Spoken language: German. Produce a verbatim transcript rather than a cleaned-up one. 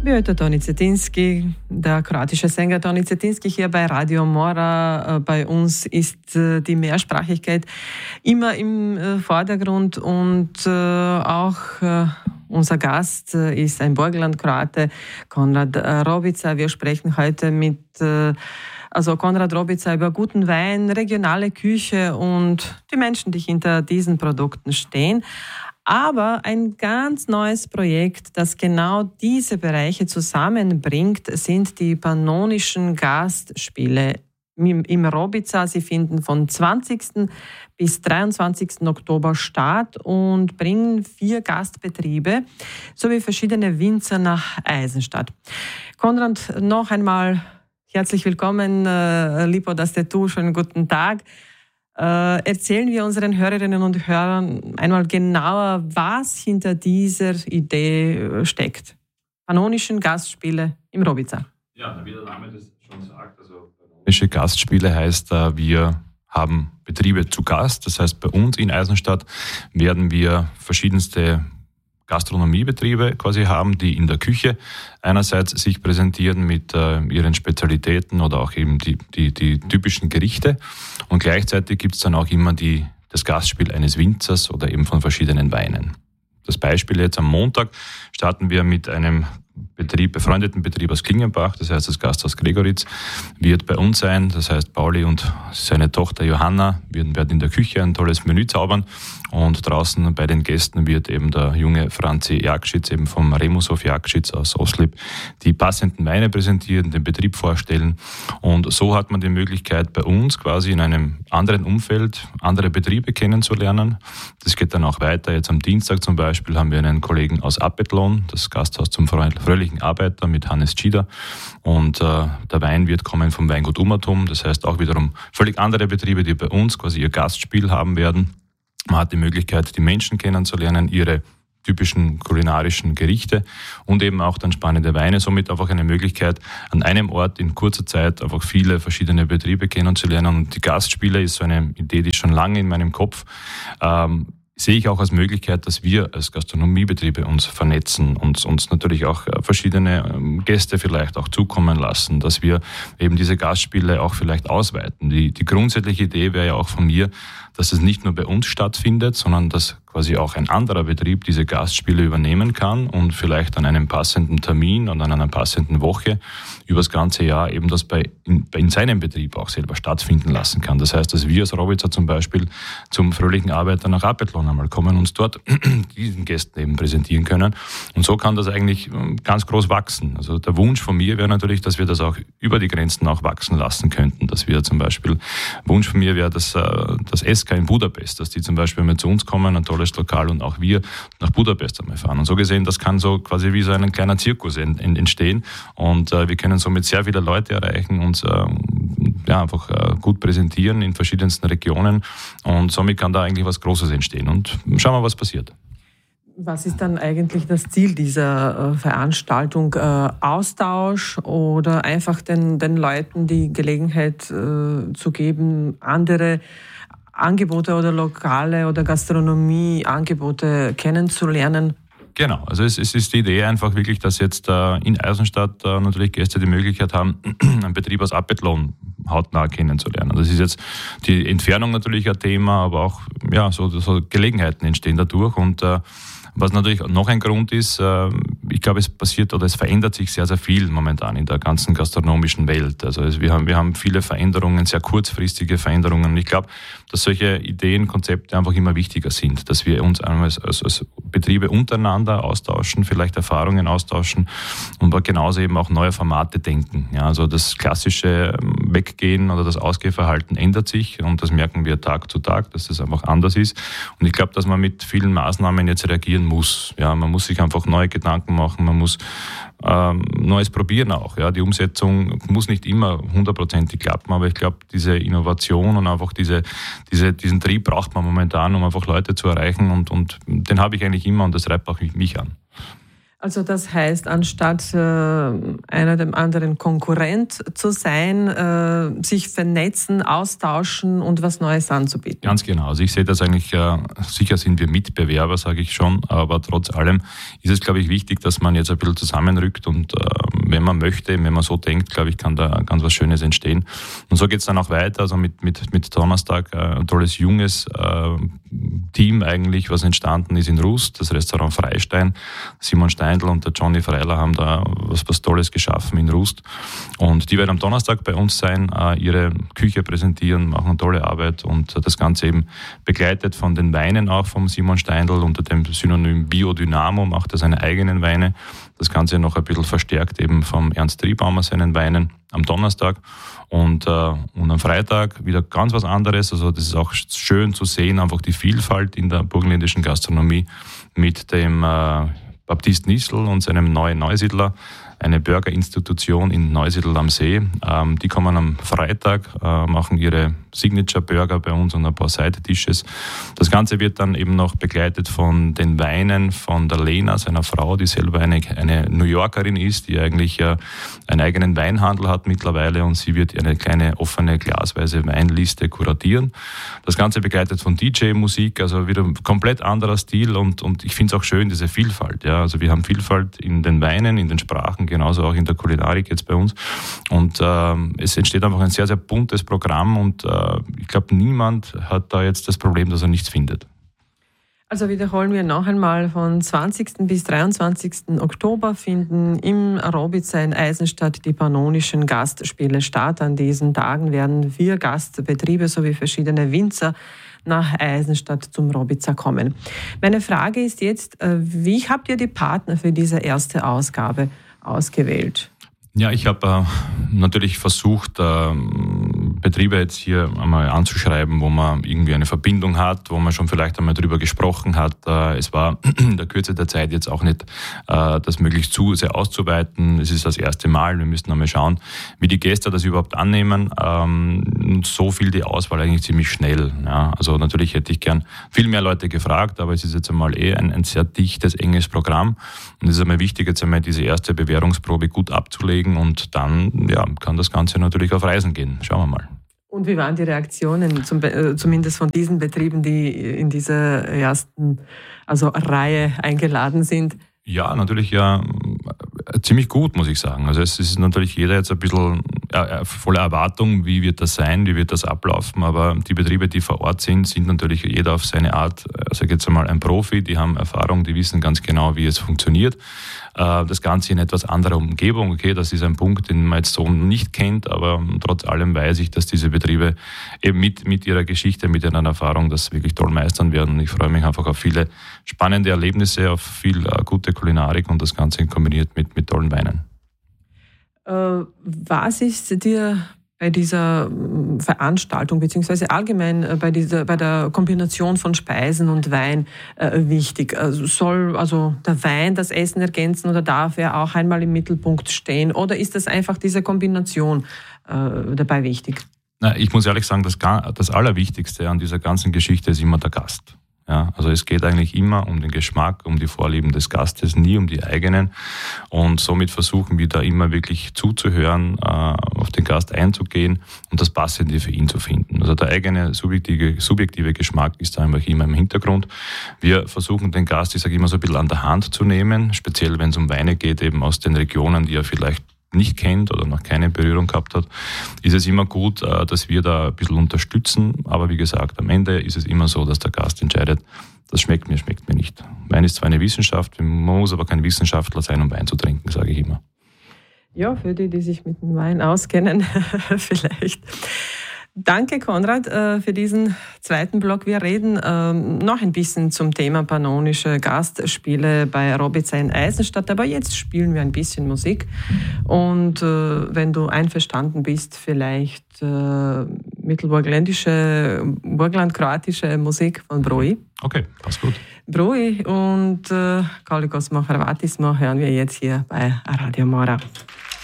Beata Toni Cetinski, der kroatische Sänger Toni Cetinski hier bei Radio Mora. Bei uns ist die Mehrsprachigkeit immer im Vordergrund und auch unser Gast ist ein Burgenland-Kroate, Konrad Robica. Wir sprechen heute mit also Konrad Robica über guten Wein, regionale Küche und die Menschen, die hinter diesen Produkten stehen. Aber ein ganz neues Projekt, das genau diese Bereiche zusammenbringt, sind die Pannonischen Gastspiele im Robica. Sie finden von zwanzigsten bis dreiundzwanzigsten Oktober statt und bringen vier Gastbetriebe sowie verschiedene Winzer nach Eisenstadt. Konrad, noch einmal herzlich willkommen, Lipo Dastetu, schönen guten Tag. Äh, erzählen wir unseren Hörerinnen und Hörern einmal genauer, was hinter dieser Idee steckt. Pannonischen Gastspiele im Robica. Ja, wie der Name das schon sagt, also Pannonische Gastspiele heißt, wir haben Betriebe zu Gast. Das heißt, bei uns in Eisenstadt werden wir verschiedenste Gastronomiebetriebe quasi haben, die in der Küche einerseits sich präsentieren mit äh, ihren Spezialitäten oder auch eben die, die, die typischen Gerichte und gleichzeitig gibt es dann auch immer die, das Gastspiel eines Winzers oder eben von verschiedenen Weinen. Das Beispiel jetzt am Montag starten wir mit einem Betrieb, befreundeten Betrieb aus Klingenbach, das heißt das Gasthaus Gregoritz, wird bei uns sein. Das heißt, Pauli und seine Tochter Johanna werden, werden in der Küche ein tolles Menü zaubern und draußen bei den Gästen wird eben der junge Franzi Jakschitz, eben vom Remushof Jakschitz aus Oslip, die passenden Weine präsentieren, den Betrieb vorstellen und so hat man die Möglichkeit bei uns quasi in einem anderen Umfeld andere Betriebe kennenzulernen. Das geht dann auch weiter. Jetzt am Dienstag zum Beispiel haben wir einen Kollegen aus Appetlon, das Gasthaus zum fröhlichen Arbeiter mit Hannes Tschieder und äh, der Wein wird kommen vom Weingut Umatum, das heißt auch wiederum völlig andere Betriebe, die bei uns quasi ihr Gastspiel haben werden. Man hat die Möglichkeit, die Menschen kennenzulernen, ihre typischen kulinarischen Gerichte und eben auch dann spannende Weine. Somit einfach eine Möglichkeit, an einem Ort in kurzer Zeit einfach viele verschiedene Betriebe kennenzulernen. Und die Gastspiele ist so eine Idee, die ist schon lange in meinem Kopf. Ähm, sehe ich auch als Möglichkeit, dass wir als Gastronomiebetriebe uns vernetzen und uns natürlich auch verschiedene Gäste vielleicht auch zukommen lassen, dass wir eben diese Gastspiele auch vielleicht ausweiten. Die, die grundsätzliche Idee wäre ja auch von mir, dass es nicht nur bei uns stattfindet, sondern dass quasi auch ein anderer Betrieb diese Gastspiele übernehmen kann und vielleicht an einem passenden Termin und an einer passenden Woche über das ganze Jahr eben das bei in, in seinem Betrieb auch selber stattfinden lassen kann. Das heißt, dass wir als Robica zum Beispiel zum fröhlichen Arbeiter nach Appetlon einmal kommen und uns dort diesen Gästen eben präsentieren können. Und so kann das eigentlich ganz groß wachsen. Also der Wunsch von mir wäre natürlich, dass wir das auch über die Grenzen auch wachsen lassen könnten. Dass wir zum Beispiel, Wunsch von mir wäre, dass das Eska in Budapest, dass die zum Beispiel mal zu uns kommen, ein tolles Lokal und auch wir nach Budapest einmal fahren. Und so gesehen, das kann so quasi wie so ein kleiner Zirkus entstehen und äh, wir können somit sehr viele Leute erreichen, uns äh, ja, einfach äh, gut präsentieren in verschiedensten Regionen und somit kann da eigentlich was Großes entstehen und schauen wir, was passiert. Was ist dann eigentlich das Ziel dieser äh, Veranstaltung? Äh, Austausch oder einfach den, den Leuten die Gelegenheit äh, zu geben, andere Angebote oder Lokale oder Gastronomieangebote kennenzulernen? Genau, also es, es ist die Idee einfach wirklich, dass jetzt äh, in Eisenstadt äh, natürlich Gäste die Möglichkeit haben, einen Betrieb aus Appetlon hautnah kennenzulernen. Das ist jetzt die Entfernung natürlich ein Thema, aber auch ja so, so Gelegenheiten entstehen dadurch und äh, was natürlich noch ein Grund ist, ich glaube, es passiert oder es verändert sich sehr, sehr viel momentan in der ganzen gastronomischen Welt. Also wir haben, wir haben viele Veränderungen, sehr kurzfristige Veränderungen. Und ich glaube, dass solche Ideen, Konzepte einfach immer wichtiger sind, dass wir uns als, als, als Betriebe untereinander austauschen, vielleicht Erfahrungen austauschen und genauso eben auch neue Formate denken. Ja, also das klassische Weggehen oder das Ausgehverhalten ändert sich und das merken wir Tag zu Tag, dass das einfach anders ist. Und ich glaube, dass man mit vielen Maßnahmen jetzt reagieren muss. Ja, man muss sich einfach neue Gedanken machen, man muss ähm, Neues probieren auch. Ja, die Umsetzung muss nicht immer hundertprozentig klappen, aber ich glaube, diese Innovation und einfach diese, diese, diesen Trieb braucht man momentan, um einfach Leute zu erreichen und, und den habe ich eigentlich immer und das treibt auch mich an. Also das heißt, anstatt äh, einer dem anderen Konkurrent zu sein, äh, sich vernetzen, austauschen und was Neues anzubieten. Ganz genau. Also ich sehe das eigentlich, äh, sicher sind wir Mitbewerber, sage ich schon, aber trotz allem ist es, glaube ich, wichtig, dass man jetzt ein bisschen zusammenrückt und äh, wenn man möchte, wenn man so denkt, glaube ich, kann da ganz was Schönes entstehen. Und so geht es dann auch weiter, also mit, mit, mit Donnerstag äh, ein tolles, junges äh, Team eigentlich, was entstanden ist in Rust, das Restaurant Freistein. Simon Steindl und der Johnny Freiler haben da was, was Tolles geschaffen in Rust. Und die werden am Donnerstag bei uns sein, äh, ihre Küche präsentieren, machen eine tolle Arbeit und das Ganze eben begleitet von den Weinen auch vom Simon Steindl unter dem Synonym Biodynamo, macht er seine eigenen Weine. Das Ganze noch ein bisschen verstärkt eben vom Ernst Triebaumer seinen Weinen am Donnerstag. Und, äh, und am Freitag wieder ganz was anderes. Also das ist auch schön zu sehen, einfach die Vielfalt in der burgenländischen Gastronomie mit dem äh, Baptist Nissl und seinem neuen Neusiedler, eine Burger-Institution in Neusiedl am See. Ähm, die kommen am Freitag, äh, machen ihre Signature-Burger bei uns und ein paar Side-Dishes. Das Ganze wird dann eben noch begleitet von den Weinen von der Lena, seiner Frau, die selber eine, eine New Yorkerin ist, die eigentlich äh, einen eigenen Weinhandel hat mittlerweile und sie wird eine kleine offene glasweise Weinliste kuratieren. Das Ganze begleitet von D J-Musik, also wieder ein komplett anderer Stil und, und ich finde es auch schön, diese Vielfalt. Ja. Also wir haben Vielfalt in den Weinen, in den Sprachen, genauso auch in der Kulinarik jetzt bei uns. Und ähm, es entsteht einfach ein sehr, sehr buntes Programm und äh, ich glaube, niemand hat da jetzt das Problem, dass er nichts findet. Also wiederholen wir noch einmal, von zwanzigsten bis dreiundzwanzigsten Oktober finden im Robitzer in Eisenstadt die Pannonischen Gastspiele statt. An diesen Tagen werden vier Gastbetriebe sowie verschiedene Winzer nach Eisenstadt zum Robitzer kommen. Meine Frage ist jetzt, wie habt ihr die Partner für diese erste Ausgabe ausgewählt? Ja, ich habe äh, natürlich versucht, äh, Betriebe jetzt hier einmal anzuschreiben, wo man irgendwie eine Verbindung hat, wo man schon vielleicht einmal drüber gesprochen hat. Äh, es war in der Kürze der Zeit jetzt auch nicht, äh, das möglichst zu sehr auszuweiten. Es ist das erste Mal. Wir müssen einmal schauen, wie die Gäste das überhaupt annehmen. Ähm, so fiel die Auswahl eigentlich ziemlich schnell. Ja. Also natürlich hätte ich gern viel mehr Leute gefragt, aber es ist jetzt einmal eh ein, ein sehr dichtes, enges Programm. Und es ist einmal wichtig, jetzt einmal diese erste Bewährungsprobe gut abzulegen und dann ja, kann das Ganze natürlich auf Reisen gehen. Schauen wir mal. Und wie waren die Reaktionen, zum, äh, zumindest von diesen Betrieben, die in dieser ersten also Reihe eingeladen sind? Ja, natürlich ja ziemlich gut, muss ich sagen. Also es ist natürlich jeder jetzt ein bisschen äh, voller Erwartung, wie wird das sein, wie wird das ablaufen, aber die Betriebe, die vor Ort sind, sind natürlich jeder auf seine Art, also jetzt einmal ein Profi, die haben Erfahrung, die wissen ganz genau, wie es funktioniert. Äh, das Ganze in etwas anderer Umgebung, okay, das ist ein Punkt, den man jetzt so nicht kennt, aber trotz allem weiß ich, dass diese Betriebe eben mit, mit ihrer Geschichte, mit ihrer Erfahrung das wirklich toll meistern werden. Und ich freue mich einfach auf viele spannende Erlebnisse, auf viel äh, gute Kulinarik und das Ganze kombiniert mit, mit tollen Weinen. Äh, was ist dir bei dieser Veranstaltung beziehungsweise allgemein bei dieser bei der Kombination von Speisen und Wein äh, wichtig? Also soll also der Wein das Essen ergänzen oder darf er auch einmal im Mittelpunkt stehen? Oder ist das einfach diese Kombination äh, dabei wichtig? Na, ich muss ehrlich sagen, das, das Allerwichtigste an dieser ganzen Geschichte ist immer der Gast. Ja, also es geht eigentlich immer um den Geschmack, um die Vorlieben des Gastes, nie um die eigenen. Und somit versuchen wir da immer wirklich zuzuhören, äh, auf den Gast einzugehen und das Passende für ihn zu finden. Also der eigene subjektive, subjektive Geschmack ist da einfach immer im Hintergrund. Wir versuchen den Gast, ich sage immer, so ein bisschen an der Hand zu nehmen, speziell wenn es um Weine geht, eben aus den Regionen, die er vielleicht nicht kennt oder noch keine Berührung gehabt hat, ist es immer gut, dass wir da ein bisschen unterstützen. Aber wie gesagt, am Ende ist es immer so, dass der Gast entscheidet, das schmeckt mir, schmeckt mir nicht. Wein ist zwar eine Wissenschaft, man muss aber kein Wissenschaftler sein, um Wein zu trinken, sage ich immer. Ja, für die, die sich mit dem Wein auskennen, vielleicht. Danke, Konrad, für diesen zweiten Block. Wir reden noch ein bisschen zum Thema pannonische Gastspiele bei Robitzer in Eisenstadt, aber jetzt spielen wir ein bisschen Musik. Und wenn du einverstanden bist, vielleicht mittelburgenländische, burgenland-kroatische Musik von Broj. Okay, passt gut. Broj und Koliko smo Hrvati smo hören wir jetzt hier bei Radio Mora.